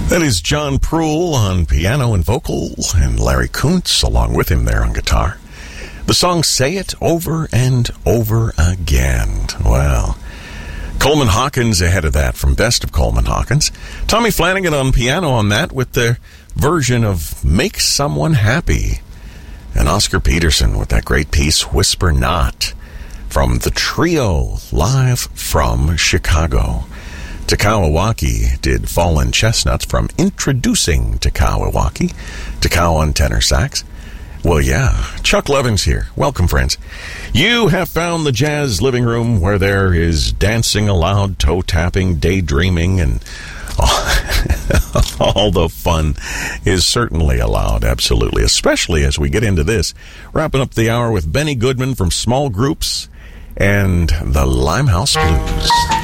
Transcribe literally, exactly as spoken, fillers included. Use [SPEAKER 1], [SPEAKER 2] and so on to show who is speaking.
[SPEAKER 1] That is John Proul on piano and vocal, and Larry Kuntz along with him there on guitar. The song Say It Over and Over Again. Well, Coleman Hawkins ahead of that from Best of Coleman Hawkins. Tommy Flanagan on piano on that with the version of Make Someone Happy. And Oscar Peterson with that great piece, Whisper Not, from the trio live from Chicago. Takawawaki did Fallen Chestnuts from Introducing Takawawaki. Takao on tenor sax. Well, yeah, Chuck Levins here. Welcome, friends. You have found the jazz living room where there is dancing aloud, toe-tapping, daydreaming, and all the fun is certainly allowed, absolutely, especially as we get into this. Wrapping up the hour with Benny Goodman from Small Groups and the Limehouse Blues.